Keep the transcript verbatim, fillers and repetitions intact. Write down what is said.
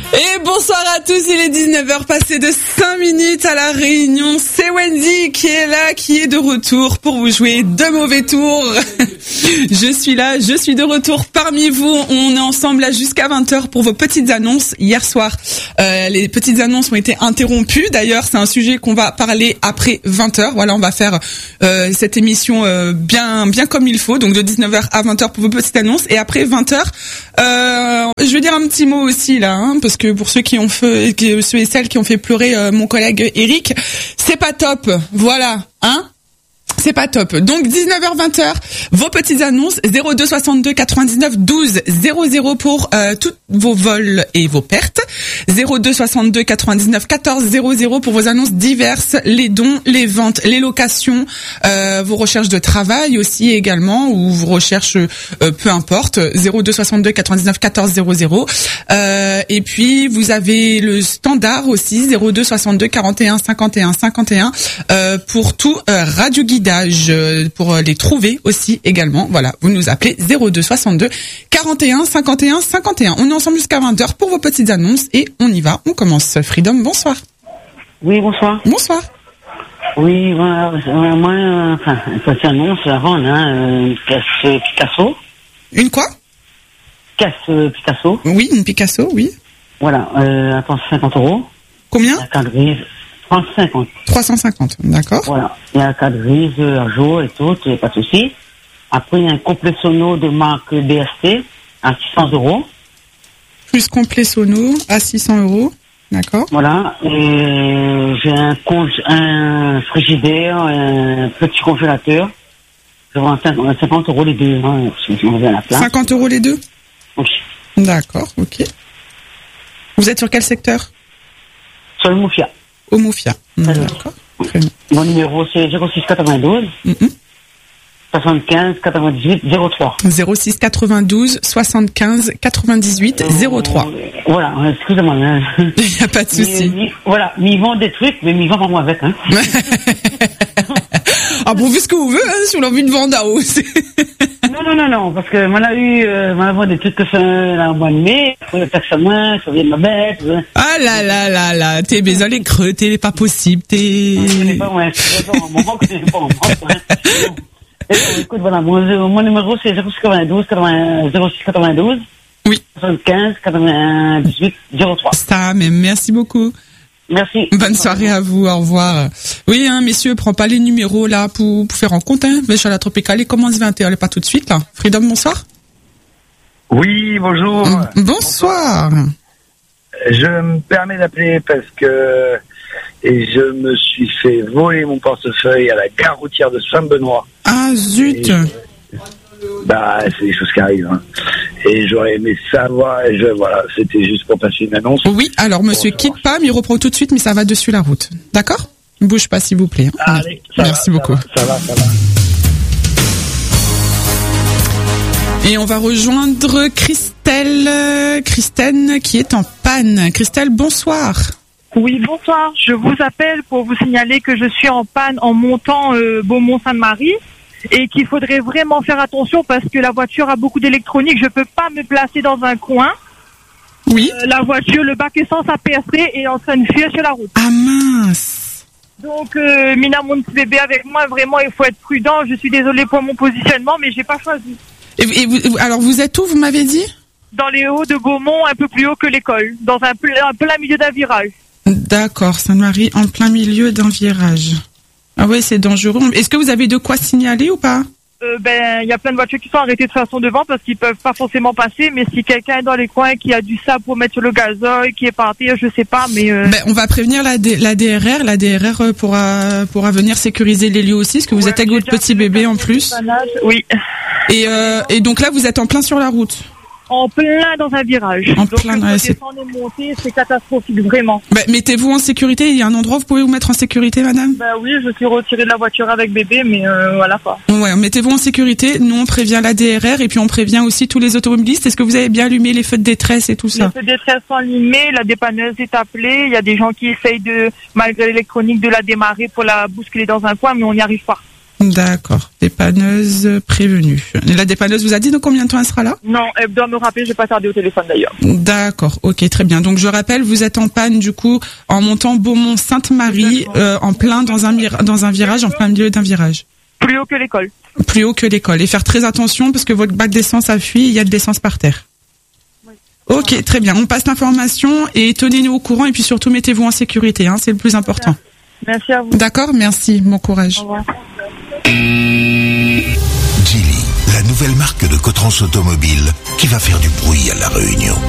Et bonsoir à tous, il est dix-neuf heures passées de cinq minutes à la Réunion. C'est Wendy qui est là, qui est de retour pour vous jouer de mauvais tours. Je suis là, je suis de retour parmi vous. On est ensemble là jusqu'à vingt heures pour vos petites annonces. Hier soir, euh, les petites annonces ont été interrompues. D'ailleurs, c'est un sujet qu'on va parler après vingt heures. Voilà, on va faire euh, cette émission euh, bien bien comme il faut. Donc de dix-neuf heures à vingt heures pour vos petites annonces. Et après vingt heures, euh, je vais dire un petit mot aussi là, hein, parce que pour ceux qui ont fait, ceux et celles qui ont fait pleurer euh, mon collègue Eric, c'est pas top. Voilà, hein. C'est pas top. Donc dix-neuf heures vingt heures, vos petites annonces zéro deux soixante-deux quatre-vingt-dix-neuf douze zéro zéro pour euh, tous vos vols et vos pertes. zéro deux soixante-deux quatre-vingt-dix-neuf quatorze zéro zéro pour vos annonces diverses, les dons, les ventes, les locations, euh, vos recherches de travail aussi également ou vos recherches euh, peu importe. zéro deux soixante-deux quatre-vingt-dix-neuf quatorze zéro zéro. Euh, et puis vous avez le standard aussi zéro deux soixante-deux quarante et un cinquante et un cinquante et un euh, pour tout euh, radio guidage. Pour les trouver aussi également. Voilà, vous nous appelez zéro deux soixante-deux quarante et un cinquante et un cinquante et un. On est ensemble jusqu'à vingt heures pour vos petites annonces et on y va. On commence. Freedom, bonsoir. Oui, bonsoir. Bonsoir. Oui, voilà, euh, moi, euh, enfin, une petite annonce avant, hein, une casse euh, Picasso. Une quoi? Casse euh, Picasso. Oui, une Picasso, oui. Voilà, euh, attends, cinquante euros. Combien? La carte grise. trois cent cinquante. trois cent cinquante, d'accord. Voilà. Il y a la carte grise, à jour et tout, pas de souci. Après, il y a un complet sono de marque B S T à six cents euros. Plus complet sono à six cents euros, d'accord. Voilà. Et j'ai un, conge, un frigidaire, un petit congélateur. Je vends cinquante euros les deux. Hein, si on revient à la place. cinquante euros les deux? Oui. D'accord, ok. Vous êtes sur quel secteur? Sur le Moufia. Au Moufia. D'accord. Très bien. Mon numéro c'est zéro six quatre-vingt-douze mm-hmm. soixante-quinze quatre-vingt-dix-huit zéro trois. zéro six quatre-vingt-douze soixante-quinze quatre-vingt-dix-huit zéro trois. Euh, voilà, excusez-moi. Hein. Il n'y a pas de souci. Mais, mais, voilà, mais ils vendent des trucs, mais ils vendent pas moi avec. Hein. Ah bon, vu ce que vous voulez, hein, si on a envie de vendre à hausse. Non, non, non, non, parce que m'en a eu, euh, m'en a vendu des trucs que c'est un mois de mai, après le taxe à moi, ça vient de ma bête. Hein. Ah là là là là, t'es besoin les creux, t'es pas possible, t'es... Je connais pas, ouais, je connais pas, mon banque, je connais pas, mon banque, hein. Et, écoute, voilà, mon, mon numéro c'est zéro six quatre-vingt-douze quatre-vingt-douze oui. soixante-quinze quatre-vingt-dix-huit zéro trois. Ça, mais merci beaucoup. Merci. Bonne soirée à vous, au revoir. Oui, hein, messieurs, prends pas les numéros là pour, pour faire en compte, hein. Mais la tropicale, il commence vingt heures, pas tout de suite là. Freedom, bonsoir. Oui, bonjour. Bonsoir. bonsoir. Je me permets d'appeler parce que et je me suis fait voler mon portefeuille à la gare routière de Saint-Benoît. Ah zut. Et, bah, c'est des choses qui arrivent. Hein. Et j'aurais aimé savoir, et je, voilà, c'était juste pour passer une annonce. Oui, alors monsieur, quitte pas, mais il reprend tout de suite, mais ça va dessus la route. D'accord? Ne bouge pas, s'il vous plaît. Hein. Allez, merci va, beaucoup. Ça va, ça va, ça va. Et on va rejoindre Christelle, Christine, qui est en panne. Christelle, bonsoir. Oui, bonsoir. Je vous appelle pour vous signaler que je suis en panne en montant euh, Beaumont-Sainte-Marie. Et qu'il faudrait vraiment faire attention parce que la voiture a beaucoup d'électronique. Je peux pas me placer dans un coin. Oui. Euh, la voiture, le bac essence a percé et est en train de fuir sur la route. Ah mince. Donc, euh, Mina, mon petit bébé avec moi, vraiment, il faut être prudent. Je suis désolée pour mon positionnement, mais j'ai pas choisi. Et, et vous, alors, vous êtes où, vous m'avez dit? Dans les hauts de Beaumont, un peu plus haut que l'école, dans un, un plein milieu d'un virage. D'accord, Sainte-Marie, en plein milieu d'un virage. Ah ouais, c'est dangereux. Est-ce que vous avez de quoi signaler ou pas? euh, Ben, il y a plein de voitures qui sont arrêtées de façon devant parce qu'ils peuvent pas forcément passer. Mais si quelqu'un est dans les coins qui a du sable pour mettre sur le gazoil, qui est parti, je sais pas. Mais euh... ben, on va prévenir la, D- la D R R. La D R R pourra pourra venir sécuriser les lieux aussi, parce que vous ouais, êtes avec votre petit bébé en plus. Oui. Et euh, et donc là, vous êtes en plein sur la route. En plein dans un virage. En donc, plein, ouais, c'est... descendre et monter, c'est catastrophique, vraiment. Ben, mettez-vous en sécurité. Il y a un endroit où vous pouvez vous mettre en sécurité, madame? Ben oui, je suis retirée de la voiture avec bébé, mais euh, voilà quoi. Ouais, mettez-vous en sécurité. Nous, on prévient la D R R et puis on prévient aussi tous les automobilistes. Est-ce que vous avez bien allumé les feux de détresse et tout ça? Les feux de détresse sont allumés, la dépanneuse est appelée. Il y a des gens qui essayent de, malgré l'électronique, de la démarrer pour la bousculer dans un coin, mais on n'y arrive pas. D'accord. Dépanneuse prévenue. Et la dépanneuse vous a dit de combien de temps elle sera là? Non, elle doit me rappeler, je vais pas tarder au téléphone d'ailleurs. D'accord, ok, très bien. Donc je rappelle, vous êtes en panne du coup en montant Beaumont-Sainte-Marie, euh, en plein dans un mir- dans un virage, en plein milieu d'un virage. Plus haut que l'école. Plus haut que l'école. Et faire très attention parce que votre bac d'essence a fui, il y a de l'essence par terre. Oui. Ok, très bien. On passe l'information et tenez-nous au courant et puis surtout mettez-vous en sécurité, hein, c'est le plus important. Merci à vous. D'accord, merci, bon courage. Au revoir. Geely, la nouvelle marque de Cotrans Automobile qui va faire du bruit à La Réunion.